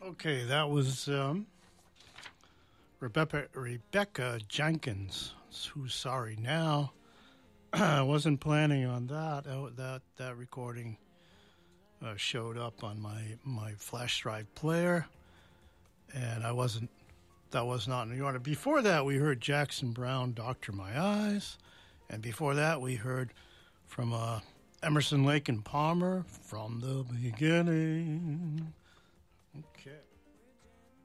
Okay, that was Rebecca Jenkins. Who's sorry now? I wasn't planning on that. That recording showed up on my flash drive player, and I wasn't. That was not in the order. Before that, we heard Jackson Browne, "Doctor My Eyes," and before that, we heard from Emerson, Lake and Palmer, "From the Beginning." Okay.